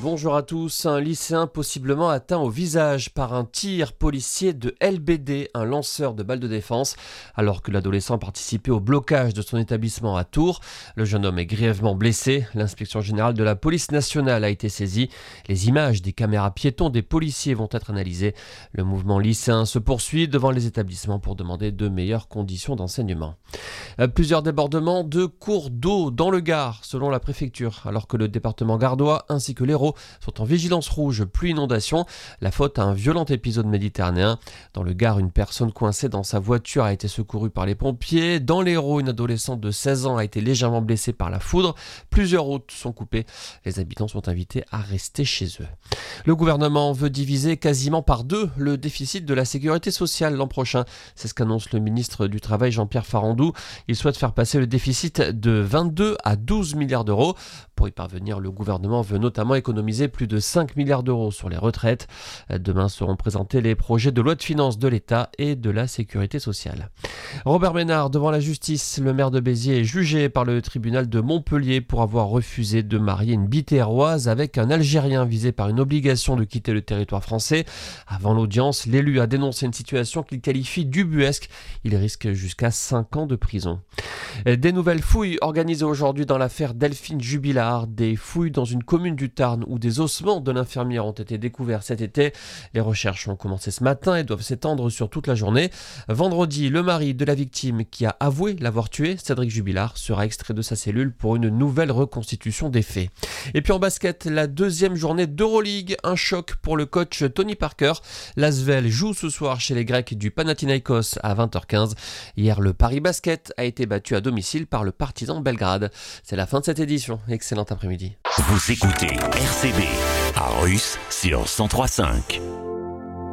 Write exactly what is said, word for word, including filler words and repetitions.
Bonjour à tous. Un lycéen possiblement atteint au visage par un tir policier de L B D, un lanceur de balles de défense, alors que l'adolescent participait au blocage de son établissement à Tours. Le jeune homme est grièvement blessé. L'inspection générale de la police nationale a été saisie. Les images des caméras piétons des policiers vont être analysées. Le mouvement lycéen se poursuit devant les établissements pour demander de meilleures conditions d'enseignement. Plusieurs débordements de cours d'eau dans le Gard, selon la préfecture, alors que le département gardois ainsi que l'Hérault sont en vigilance rouge pluie inondation. La faute à un violent épisode méditerranéen. Dans le Gard, une personne coincée dans sa voiture a été secourue par les pompiers. Dans l'Hérault, une adolescente de seize ans a été légèrement blessée par la foudre. Plusieurs routes sont coupées. Les habitants sont invités à rester chez eux. Le gouvernement veut diviser quasiment par deux le déficit de la sécurité sociale l'an prochain. C'est ce qu'annonce le ministre du Travail Jean-Pierre Farandou. Il souhaite faire passer le déficit de vingt-deux à douze milliards d'euros. Pour y parvenir, le gouvernement veut notamment économiser plus de cinq milliards d'euros sur les retraites. Demain seront présentés les projets de loi de finances de l'État et de la sécurité sociale. Robert Ménard devant la justice. Le maire de Béziers est jugé par le tribunal de Montpellier pour avoir refusé de marier une Biterroise avec un Algérien visé par une obligation de quitter le territoire français. Avant l'audience, l'élu a dénoncé une situation qu'il qualifie d'ubuesque. Il risque jusqu'à cinq ans de prison. Des nouvelles fouilles organisées aujourd'hui dans l'affaire Delphine Jubilard. Des fouilles dans une commune du Tarn où des ossements de l'infirmière ont été découverts cet été. Les recherches ont commencé ce matin et doivent s'étendre sur toute la journée. Vendredi, le mari de la victime qui a avoué l'avoir tué, Cédric Jubilard, sera extrait de sa cellule pour une nouvelle reconstitution des faits. Et puis en basket, la deuxième journée d'Euroleague, un choc pour le coach Tony Parker. L'Asvel joue ce soir chez les Grecs du Panathinaikos à vingt heures quinze. Hier, le Paris Basket a été battu à domicile par le Partizan Belgrade. C'est la fin de cette édition. Excellent après-midi. Vous écoutez R C B à Russe sur cent trois virgule cinq.